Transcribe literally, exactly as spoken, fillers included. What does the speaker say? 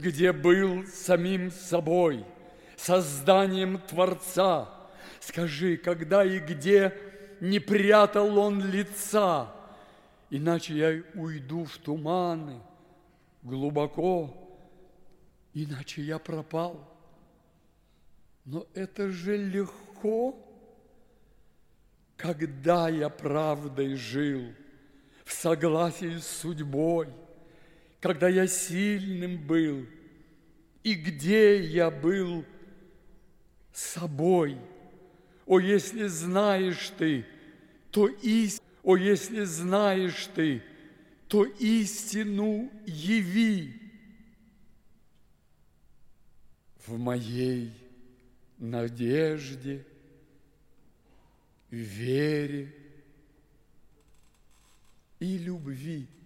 где был самим собой, созданием Творца. Скажи, когда и где не прятал он лица, иначе я уйду в туманы глубоко, иначе я пропал. Но это же легко, когда я правдой жил, в согласии с судьбой, когда я сильным был, и где я был собой. О, если знаешь ты, то ист... О, если знаешь ты, то истину яви. В моей надежде, вере и любви.